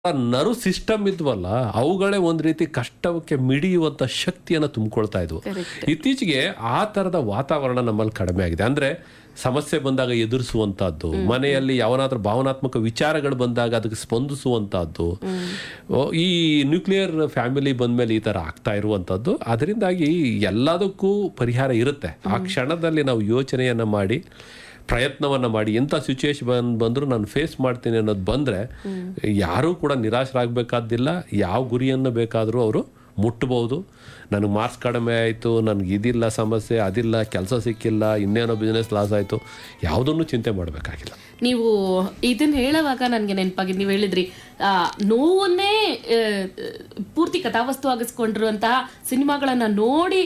Nerve system ಇದ್ವಲ್ಲ ಅವುಗಳೇ ಒಂದ್ ರೀತಿ ಕಷ್ಟಕ್ಕೆ ಮಿಡಿಯುವಂತ ಶಕ್ತಿಯನ್ನು ತುಂಬಿಕೊಳ್ತಾ ಇದ್ವು. ಇತ್ತೀಚೆಗೆ ಆ ತರದ ವಾತಾವರಣ ನಮ್ಮಲ್ಲಿ ಕಡಿಮೆ ಆಗಿದೆ. ಅಂದ್ರೆ ಸಮಸ್ಯೆ ಬಂದಾಗ ಎದುರಿಸುವಂತಹದ್ದು, ಮನೆಯಲ್ಲಿ ಯಾವನಾದ್ರೂ ಭಾವನಾತ್ಮಕ ವಿಚಾರಗಳು ಬಂದಾಗ ಅದಕ್ಕೆ ಸ್ಪಂದಿಸುವಂತಹದ್ದು, ಈ ನ್ಯೂಕ್ಲಿಯರ್ ಫ್ಯಾಮಿಲಿ ಬಂದ್ಮೇಲೆ ಈ ತರ ಆಗ್ತಾ ಇರುವಂತದ್ದು. ಅದರಿಂದಾಗಿ ಎಲ್ಲದಕ್ಕೂ ಪರಿಹಾರ ಇರುತ್ತೆ. ಆ ಕ್ಷಣದಲ್ಲಿ ನಾವು ಯೋಚನೆಯನ್ನ ಮಾಡಿ ಪ್ರಯತ್ನವನ್ನ ಮಾಡಿ ಎಂಥ ಸಿಚುವೇಶನ್ ಬಂದರೂ ನಾನು ಫೇಸ್ ಮಾಡ್ತೀನಿ ಅನ್ನೋದು ಬಂದರೆ ಯಾರೂ ಕೂಡ ನಿರಾಶರಾಗಬೇಕಾದಿಲ್ಲ. ಯಾವ ಗುರಿಯನ್ನು ಬೇಕಾದರೂ ಅವರು ಮುಟ್ಟಬಹುದು. ನನಗೆ ಮಾರ್ಕ್ಸ್ ಕಡಿಮೆ ಆಯಿತು, ನನಗೆ ಇದಿಲ್ಲ ಸಮಸ್ಯೆ, ಅದಿಲ್ಲ, ಕೆಲಸ ಸಿಕ್ಕಿಲ್ಲ, ಇನ್ನೇನೋ ಬಿಸ್ನೆಸ್ ಲಾಸ್ ಆಯಿತು, ಯಾವುದನ್ನು ಚಿಂತೆ ಮಾಡಬೇಕಾಗಿಲ್ಲ. ನೀವು ಇದನ್ನ ಹೇಳುವಾಗ ನನಗೆ ನೆನಪಾಗಿ ನೀವು ಹೇಳಿದ್ರಿ ನೋವನ್ನೇ ಪೂರ್ತಿ ಕಥಾವಸ್ತು ಆಗಿಸ್ಕೊಂಡಿರುವಂತಹ ಸಿನಿಮಾಗಳನ್ನ ನೋಡಿ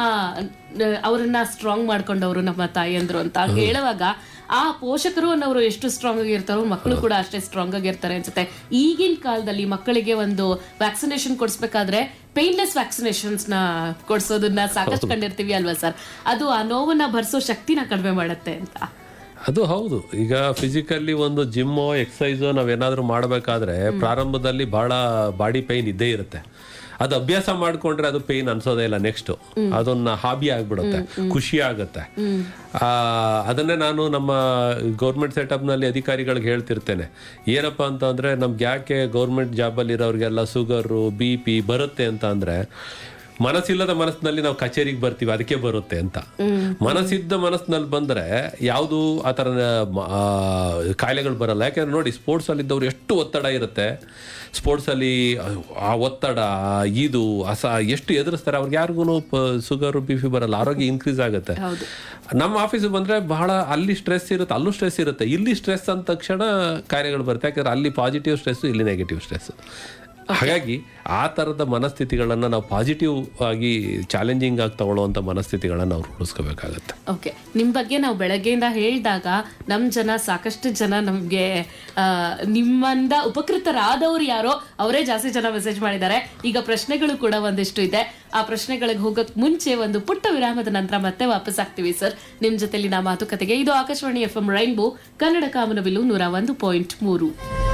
ಅವರನ್ನ ಸ್ಟ್ರಾಂಗ್ ಮಾಡ್ಕೊಂಡವರು ನಮ್ಮ ತಾಯಿಯಂದ್ರು ಅಂತ ಹೇಳುವಾಗ ಆ ಪೋಷಕರು ಅನ್ನೋರು ಎಷ್ಟು ಸ್ಟ್ರಾಂಗ್ ಆಗಿರ್ತಾರೋ ಮಕ್ಕಳು ಕೂಡ ಅಷ್ಟೇ ಸ್ಟ್ರಾಂಗ್ ಆಗಿರ್ತಾರೆ ಅನ್ಸುತ್ತೆ. ಈಗಿನ ಕಾಲದಲ್ಲಿ ಮಕ್ಕಳಿಗೆ ಒಂದು ವ್ಯಾಕ್ಸಿನೇಷನ್ ಕೊಡಿಸ್ಬೇಕಾದ್ರೆ ಪೇನ್ಲೆಸ್ ವ್ಯಾಕ್ಸಿನೇಷನ್ಸ್ ನ ಕೊಡಿಸೋದನ್ನ ಸಾಕಷ್ಟು ಕಂಡಿರ್ತೀವಿ ಅಲ್ವಾ ಸರ್? ಅದು ಆ ನೋವನ್ನ ಭರಿಸೋ ಶಕ್ತಿನ ಕಡಿಮೆ ಮಾಡುತ್ತೆ ಅಂತ. ಅದು ಹೌದು. ಈಗ ಫಿಸಿಕಲಿ ಒಂದು ಜಿಮ್ಮೋ ಎಕ್ಸಸೈಸೋ ನಾವೇನಾದ್ರೂ ಮಾಡಬೇಕಾದ್ರೆ ಪ್ರಾರಂಭದಲ್ಲಿ ಬಹಳ ಬಾಡಿ ಪೈನ್ ಇದ್ದೇ ಇರುತ್ತೆ. ಅದು ಅಭ್ಯಾಸ ಮಾಡ್ಕೊಂಡ್ರೆ ಅದು ಪೇನ್ ಅನ್ಸೋದೇ ಇಲ್ಲ. ನೆಕ್ಸ್ಟ್ ಅದನ್ನ ಹಾಬಿ ಆಗ್ಬಿಡುತ್ತೆ, ಖುಷಿ ಆಗುತ್ತೆ. ಅದನ್ನೇ ನಾನು ನಮ್ಮ ಗೌರ್ಮೆಂಟ್ ಸೆಟಪ್ ನಲ್ಲಿ ಅಧಿಕಾರಿಗಳಿಗೆ ಹೇಳ್ತಿರ್ತೇನೆ, ಏನಪ್ಪಾ ಅಂತ ಅಂದ್ರೆ ನಮ್ಗೆ ಯಾಕೆ ಗೌರ್ಮೆಂಟ್ ಜಾಬ್ ಅಲ್ಲಿ ಇರೋರಿಗೆಲ್ಲ ಶುಗರು BP ಬರುತ್ತೆ ಅಂತ ಅಂದ್ರೆ, ಮನಸ್ಸಿಲ್ಲದ ಮನಸ್ಸಿನಲ್ಲಿ ನಾವು ಕಚೇರಿಗೆ ಬರ್ತೀವಿ ಅದಕ್ಕೆ ಬರುತ್ತೆ ಅಂತ. ಮನಸ್ಸಿದ್ದ ಮನಸ್ಸಿನಲ್ಲಿ ಬಂದ್ರೆ ಯಾವುದು ಆ ಥರ ಕಾಯಿಲೆಗಳು ಬರಲ್ಲ. ಯಾಕಂದ್ರೆ ನೋಡಿ, ಸ್ಪೋರ್ಟ್ಸ್ ಅಲ್ಲಿ ಇದ್ದವ್ರು ಎಷ್ಟು ಒತ್ತಡ ಇರುತ್ತೆ, ಸ್ಪೋರ್ಟ್ಸ್ ಅಲ್ಲಿ ಆ ಒತ್ತಡ ಇದು ಎಷ್ಟು ಎದುರಿಸ್ತಾರೆ, ಅವ್ರಿಗೆ ಯಾರಿಗೂ ಶುಗರು BP ಬರಲ್ಲ, ಆರೋಗ್ಯ ಇನ್ಕ್ರೀಸ್ ಆಗುತ್ತೆ. ನಮ್ಮ ಆಫೀಸಿಗೆ ಬಂದ್ರೆ ಬಹಳ ಅಲ್ಲಿ ಸ್ಟ್ರೆಸ್ ಇರುತ್ತೆ, ಅಲ್ಲೂ ಸ್ಟ್ರೆಸ್ ಇರುತ್ತೆ. ಇಲ್ಲಿ ಸ್ಟ್ರೆಸ್ ಅಂದ ತಕ್ಷಣ ಕಾಯಿಲೆಗಳು ಬರುತ್ತೆ. ಯಾಕಂದ್ರೆ ಅಲ್ಲಿ ಪಾಸಿಟಿವ್ ಸ್ಟ್ರೆಸ್, ಇಲ್ಲಿ ನೆಗೆಟಿವ್ ಸ್ಟ್ರೆಸ್. ಹಾಗಾಗಿ ಆ ಥರದ ಮನಸ್ಥಿತಿಗಳನ್ನು ನಾವು ಪಾಸಿಟಿವ್ ಆಗಿ ಚಾಲೆಂಜಿಂಗ್ ಆಗಿ ತಗೊಳ್ಳುವಂಥ ಮನಸ್ಥಿತಿಗಳನ್ನು ನಾವು ರೂಢಿಸ್ಕೋಬೇಕಾಗತ್ತೆ. ಓಕೆ, ನಿಮ್ಮ ಬಗ್ಗೆ ನಾವು ಬೆಳಗ್ಗೆಯಿಂದ ಹೇಳಿದಾಗ ನಮ್ಮ ಸಾಕಷ್ಟು ಜನ ನಮಗೆ ನಿಮ್ಮಿಂದ ಉಪಕೃತರಾದವರು ಯಾರೋ ಅವರೇ ಜಾಸ್ತಿ ಜನ ಮೆಸೇಜ್ ಮಾಡಿದ್ದಾರೆ. ಈಗ ಪ್ರಶ್ನೆಗಳು ಕೂಡ ಒಂದಿಷ್ಟು ಇದೆ. ಆ ಪ್ರಶ್ನೆಗಳಿಗೆ ಹೋಗೋಕ್ ಮುಂಚೆ ಒಂದು ಪುಟ್ಟ ವಿರಾಮದ ನಂತರ ಮತ್ತೆ ವಾಪಸ್ ಆಗ್ತೀವಿ ಸರ್ ನಿಮ್ಮ ಜೊತೆಲಿ ನಾ ಮಾತುಕತೆಗೆ. ಇದು ಆಕಾಶವಾಣಿ FM ರೈನ್ಬೋ ಕನ್ನಡ ಕಾಮನಬಿಲ್ಲು 101.3.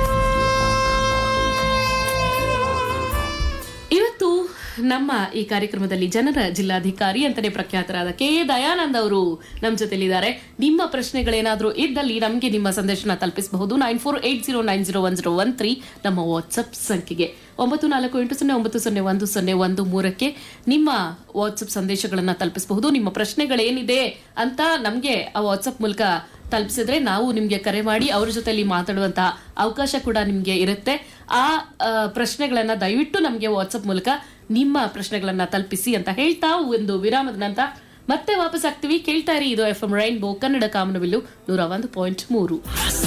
ಇವತ್ತು ನಮ್ಮ ಈ ಕಾರ್ಯಕ್ರಮದಲ್ಲಿ ಜನರ ಜಿಲ್ಲಾಧಿಕಾರಿ ಅಂತಾನೆ ಪ್ರಖ್ಯಾತರಾದ KA ದಯಾನಂದ್ ಅವರು ನಮ್ಮ ಜೊತೆಲಿದ್ದಾರೆ. ನಿಮ್ಮ ಪ್ರಶ್ನೆಗಳೇನಾದ್ರೂ ಇದ್ದಲ್ಲಿ ನಮಗೆ ನಿಮ್ಮ ಸಂದೇಶನ ತಲುಪಿಸಬಹುದು. 9480901013 ನಮ್ಮ ವಾಟ್ಸ್ಆಪ್ ಸಂಖ್ಯೆಗೆ. 9480901013 ನಿಮ್ಮ ವಾಟ್ಸ್ಆಪ್ ಸಂದೇಶಗಳನ್ನ ತಲುಪಿಸಬಹುದು. ನಿಮ್ಮ ಪ್ರಶ್ನೆಗಳೇನಿದೆ ಅಂತ ನಮ್ಗೆ ಆ ವಾಟ್ಸ್ಆಪ್ ಮೂಲಕ ತಲುಪಿಸಿದ್ರೆ ನಾವು ನಿಮ್ಗೆ ಕರೆ ಮಾಡಿ ಅವ್ರ ಜೊತೆಲಿ ಮಾತಾಡುವಂತಹ ಅವಕಾಶ ಕೂಡ ನಿಮ್ಗೆ ಇರುತ್ತೆ. ಆ ಪ್ರಶ್ನೆಗಳನ್ನ ದಯವಿಟ್ಟು ನಮ್ಗೆ ವಾಟ್ಸ್ಆಪ್ ಮೂಲಕ ನಿಮ್ಮ ಪ್ರಶ್ನೆಗಳನ್ನ ತಲುಪಿಸಿ ಅಂತ ಹೇಳ್ತಾ ಒಂದು ವಿರಾಮದ ನಂತರ ಮತ್ತೆ ವಾಪಸ್ ಆಗ್ತೀವಿ. ಕೇಳ್ತಾ ಇರಿ, ಇದು FM ರೈನ್ಬೋ ಕನ್ನಡ ಕಾಮನಬಿಲ್ಲು 101.3.